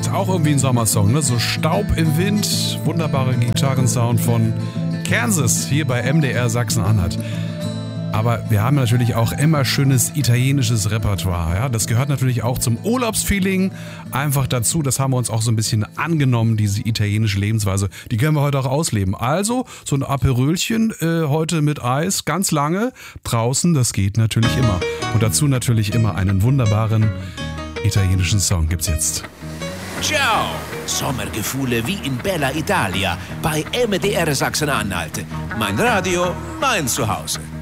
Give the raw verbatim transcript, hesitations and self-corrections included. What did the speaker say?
Sachsen-Anhalt. Auch irgendwie ein Sommersong, ne? So Staub im Wind, wunderbare Gitarrensound von Kansas hier bei M D R Sachsen-Anhalt. Aber wir haben natürlich auch immer schönes italienisches Repertoire. Ja? Das gehört natürlich auch zum Urlaubsfeeling einfach dazu. Das haben wir uns auch so ein bisschen angenommen, diese italienische Lebensweise. Die können wir heute auch ausleben. Also so ein Aperölchen äh, heute mit Eis, ganz lange draußen, das geht natürlich immer. Und dazu natürlich immer einen wunderbaren italienischen Song gibt's jetzt. Ciao! Sommergefühle wie in Bella Italia bei M D R Sachsen-Anhalt. Mein Radio, mein Zuhause.